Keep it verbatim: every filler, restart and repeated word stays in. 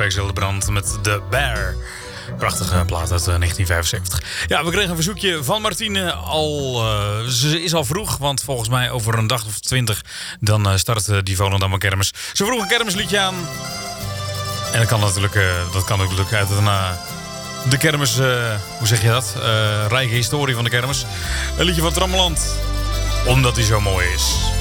Spex Hildebrand met The Bear. Prachtige plaat uit negentien vijfenzeventig. Ja, we kregen een verzoekje van Martine. Al, uh, ze is al vroeg, want volgens mij over een dag of twintig... dan uh, start uh, die Volendammer kermis. Ze vroeg een kermisliedje aan. En dat kan natuurlijk, uh, dat kan natuurlijk uit een, uh, de kermis... Uh, hoe zeg je dat? Uh, rijke historie van de kermis. Een liedje van Trammeland. Omdat hij zo mooi is.